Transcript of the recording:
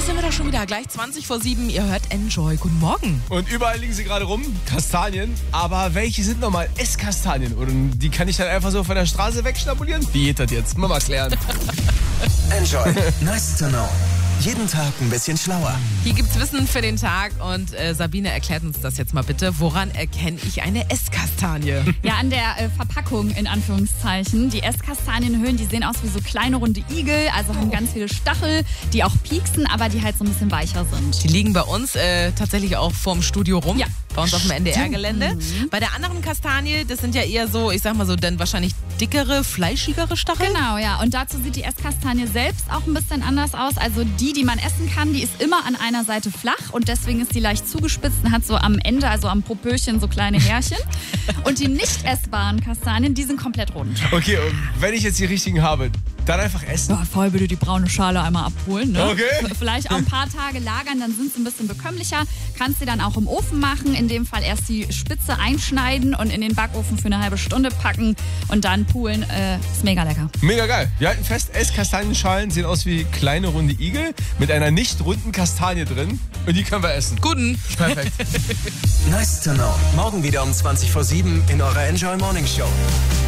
sind wir doch schon wieder. Gleich 20:07. Ihr hört Enjoy. Guten Morgen. Und überall liegen sie gerade rum. Kastanien. Aber welche sind nochmal Esskastanien? Und die kann ich dann einfach so von der Straße wegschnabulieren? Wie geht das jetzt? Mal klären. Enjoy. Nice to know. Jeden Tag ein bisschen schlauer. Hier gibt's Wissen für den Tag und Sabine erklärt uns das jetzt mal bitte. Woran erkenne ich eine Esskastanie? Ja, an der Verpackung in Anführungszeichen. Die Esskastanienhüllen, die sehen aus wie so kleine runde Igel, also haben ganz viele Stachel, die auch pieksen, aber die halt so ein bisschen weicher sind. Die liegen bei uns tatsächlich auch vorm Studio rum. Ja. Bei uns auf dem NDR-Gelände. Bei der anderen Kastanie, das sind ja eher so, ich sag mal so, dann wahrscheinlich dickere, fleischigere Stacheln. Genau, ja. Und dazu sieht die Esskastanie selbst auch ein bisschen anders aus. Also die man essen kann, die ist immer an einer Seite flach und deswegen ist die leicht zugespitzt und hat so am Ende, also am Popöchen, so kleine Härchen. Und die nicht essbaren Kastanien, die sind komplett rund. Okay, und wenn ich jetzt die richtigen habe, dann einfach essen? Ja, voll bitte die braune Schale einmal abholen. Ne? Okay. Vielleicht auch ein paar Tage lagern, dann sind sie ein bisschen bekömmlicher. Kannst sie dann auch im Ofen machen. In dem Fall erst die Spitze einschneiden und in den Backofen für eine halbe Stunde packen und dann poolen. Ist mega lecker. Mega geil. Wir halten fest, Esskastanienschalen sehen aus wie kleine runde Igel mit einer nicht runden Kastanie drin. Und die können wir essen. Guten. Perfekt. Nice to know. Morgen wieder um 20:07 in eurer Enjoy Morning Show.